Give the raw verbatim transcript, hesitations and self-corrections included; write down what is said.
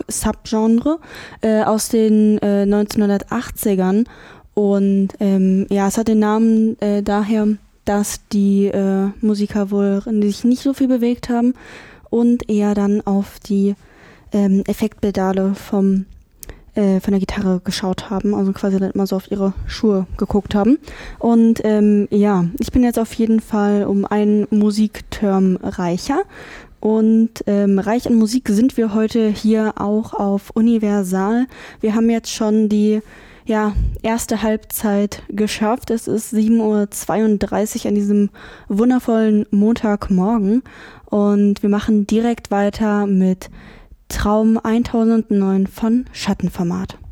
Rock-Subgenre äh, aus den äh, neunzehnhundertachtzigern. Und ähm, ja, es hat den Namen äh, daher, dass die äh, Musiker wohl sich nicht so viel bewegt haben und eher dann auf die ähm, Effektpedale vom, äh, von der Gitarre geschaut haben, also quasi dann immer so auf ihre Schuhe geguckt haben. Und ähm, ja, ich bin jetzt auf jeden Fall um einen Musikterm reicher. Und ähm, reich an Musik sind wir heute hier auch auf Universal. Wir haben jetzt schon die ja, erste Halbzeit geschafft. Es ist sieben Uhr zweiunddreißig an diesem wundervollen Montagmorgen und wir machen direkt weiter mit Traum tausendneun von Schattenformat.